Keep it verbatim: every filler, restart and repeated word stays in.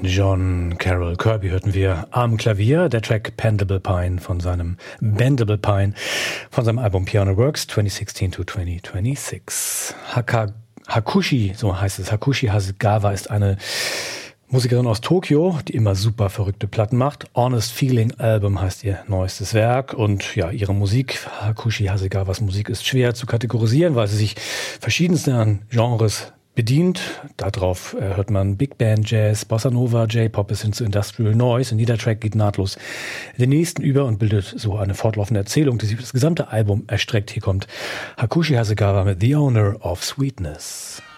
John Carroll Kirby hörten wir am Klavier, der Track Bendable Pine von seinem Bendable Pine von seinem Album Piano Works zwanzig sechzehn to zwanzig sechsundzwanzig. Haka, Hakushi, so heißt es, Hakushi Hasegawa ist eine Musikerin aus Tokio, die immer super verrückte Platten macht. Honest Feeling Album heißt ihr neuestes Werk und ja, ihre Musik, Hakushi Hasegawas Musik ist schwer zu kategorisieren, weil sie sich verschiedensten Genres bedient. Darauf äh, hört man Big Band Jazz, Bossa Nova, J-Pop bis hin zu Industrial Noise. Und jeder Track geht nahtlos den nächsten über und bildet so eine fortlaufende Erzählung, die sich das gesamte Album erstreckt. Hier kommt Hakushi Hasegawa mit The Owner of Sweetness.